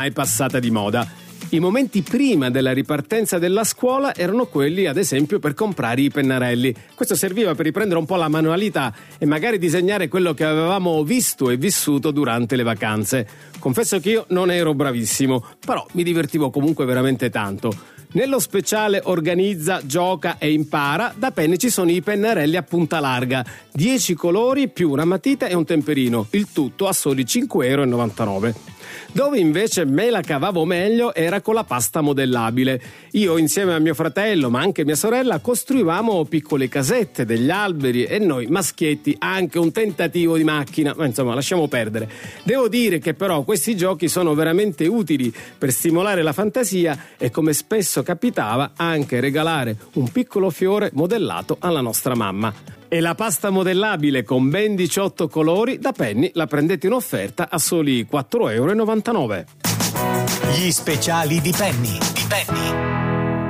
è passata di moda. I momenti prima della ripartenza della scuola erano quelli, ad esempio, per comprare i pennarelli. Questo serviva per riprendere un po' la manualità e magari disegnare quello che avevamo visto e vissuto durante le vacanze. Confesso che io non ero bravissimo, però mi divertivo comunque veramente tanto. Nello speciale Organizza, Gioca e Impara, da Penny ci sono i pennarelli a punta larga, 10 colori più una matita e un temperino, il tutto a soli 5,99 €. Dove invece me la cavavo meglio era con la pasta modellabile. Io insieme a mio fratello, ma anche mia sorella, costruivamo piccole casette, degli alberi e noi maschietti anche un tentativo di macchina, ma insomma lasciamo perdere. Devo dire che però questi giochi sono veramente utili per stimolare la fantasia e, come spesso capitava, anche regalare un piccolo fiore modellato alla nostra mamma. E la pasta modellabile con ben 18 colori da Penny la prendete in offerta a soli 4,99 €. Gli speciali di Penny.